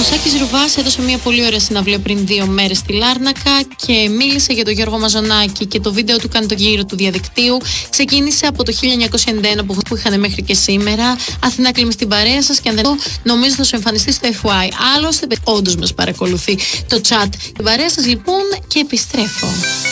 Ο Σάκης Ρουβάς έδωσε μια πολύ ωραία συναυλία πριν 2 μέρες στη Λάρνακα και μίλησε για τον Γιώργο Μαζονάκη και το βίντεο του κάνει τον γύρο του διαδικτύου. Ξεκίνησε από το 1991 που είχαν μέχρι και σήμερα. Αθηνά, κλείνει στην παρέα σας και αν δεν το νομίζω θα σου εμφανιστεί στο FY. Άλλωστε, όντως μας παρακολουθεί το chat. Την παρέα σας λοιπόν και επιστρέφω.